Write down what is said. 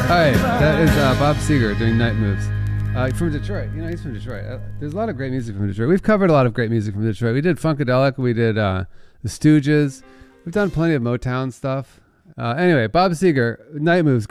Hi, that is Bob Seger doing Night Moves. From Detroit. You know, he's from Detroit. There's a lot of great music from Detroit. We've covered a lot of great music from Detroit. We did Funkadelic. We did the Stooges. We've done plenty of Motown stuff. Anyway, Bob Seger, Night Moves.